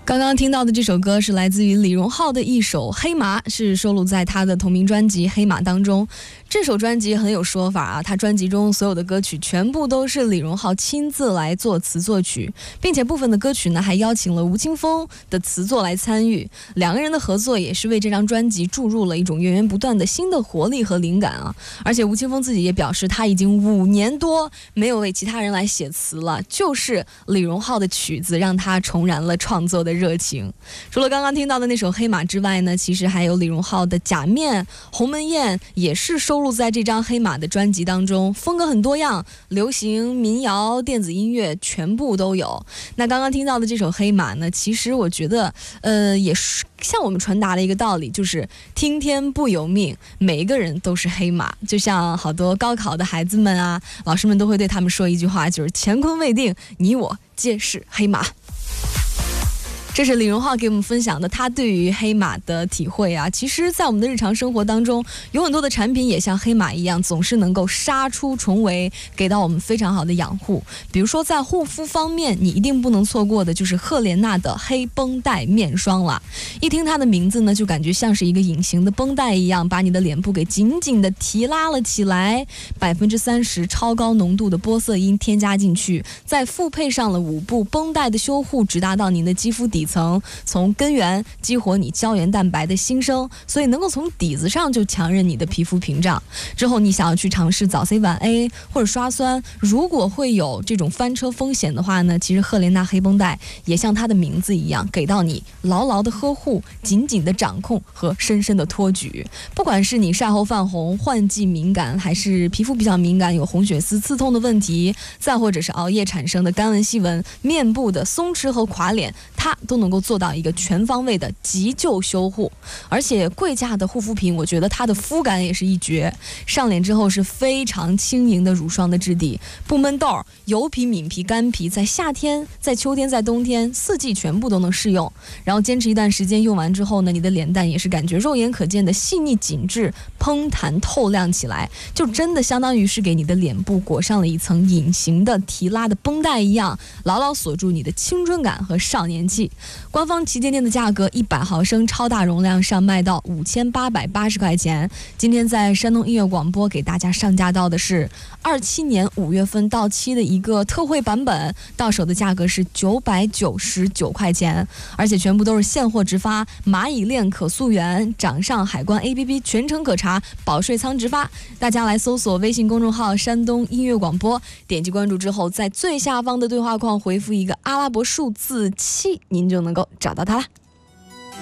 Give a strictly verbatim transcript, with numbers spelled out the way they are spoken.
刚刚听到的这首歌是来自于李荣浩的一首《黑马》，是收录在他的同名专辑《黑马》当中。这首专辑很有说法啊，他专辑中所有的歌曲全部都是李荣浩亲自来作词作曲，并且部分的歌曲呢还邀请了吴青峰的词作来参与。两个人的合作也是为这张专辑注入了一种源源不断的新的活力和灵感啊！而且吴青峰自己也表示，他已经五年多没有为其他人来写词了，就是李荣浩的曲子让他重燃了创作的热情。除了刚刚听到的那首《黑马》之外呢，其实还有李荣浩的《假面》、《鸿门宴》也是收录在这张《黑马》的专辑当中，风格很多样，流行、民谣、电子音乐全部都有。那刚刚听到的这首《黑马》呢，其实我觉得呃也是向我们传达了一个道理，就是听天不由命，每一个人都是黑马。就像好多高考的孩子们啊，老师们都会对他们说一句话，就是乾坤未定，你我皆是黑马。这是李荣浩给我们分享的他对于黑马的体会啊。其实在我们的日常生活当中，有很多的产品也像黑马一样，总是能够杀出重围，给到我们非常好的养护。比如说在护肤方面，你一定不能错过的就是赫莲娜的黑绷带面霜了。一听它的名字呢，就感觉像是一个隐形的绷带一样，把你的脸部给紧紧的提拉了起来。百分之三十超高浓度的玻色因添加进去，再复配上了五步绷带的修护，直达到您的肌肤底层，从根源激活你胶原蛋白的新生，所以能够从底子上就强韧你的皮肤屏障。之后你想要去尝试早 C 晚 A 或者刷酸，如果会有这种翻车风险的话呢，其实赫莲娜黑绷带也像它的名字一样，给到你牢牢的呵护、紧紧的掌控和深深的托举。不管是你晒后泛红、换季敏感，还是皮肤比较敏感有红血丝刺痛的问题，再或者是熬夜产生的干纹细纹、面部的松弛和垮脸，它都能够做到一个全方位的急救修护。而且贵价的护肤品，我觉得它的肤感也是一绝，上脸之后是非常轻盈的乳霜的质地，不闷痘，油皮、敏皮、干皮，在夏天、在秋天、在冬天四季全部都能适用。然后坚持一段时间用完之后呢，你的脸蛋也是感觉肉眼可见的细腻紧致、嘭弹透亮起来，就真的相当于是给你的脸部裹上了一层隐形的提拉的绷带一样，牢牢锁住你的青春感和少年气。官方旗舰店的价格一百毫升超大容量上卖到五千八百八十块钱，今天在山东音乐广播给大家上架到的是二七年五月份到期的一个特惠版本，到手的价格是九百九十九块钱，而且全部都是现货直发，蚂蚁链可溯源，掌上海关 A P P 全程可查，保税仓直发。大家来搜索微信公众号山东音乐广播，点击关注之后，在最下方的对话框回复一个阿拉伯数字七，您就能够找到它了。